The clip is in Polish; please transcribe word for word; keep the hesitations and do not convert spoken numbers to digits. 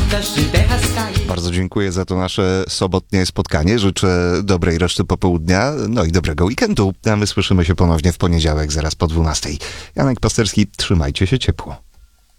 Bardzo dziękuję za to nasze sobotnie spotkanie. Życzę dobrej reszty popołudnia, no i dobrego weekendu. A my słyszymy się ponownie w poniedziałek, zaraz po dwunastej. Janek Pasterski, trzymajcie się ciepło.